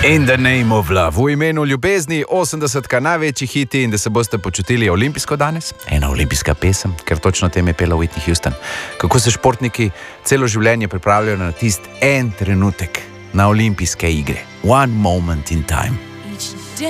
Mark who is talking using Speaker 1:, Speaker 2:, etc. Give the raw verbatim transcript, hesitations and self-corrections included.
Speaker 1: In the name of love, v imenu ljubezni, osemdesetka največji hiti in da se boste počutili olimpijsko danes. Ena olimpijska pesem, ker točno tem je pela Whitney Houston. Kako se športniki celo življenje pripravljajo na tist en trenutek, na olimpijske igre. One moment in time.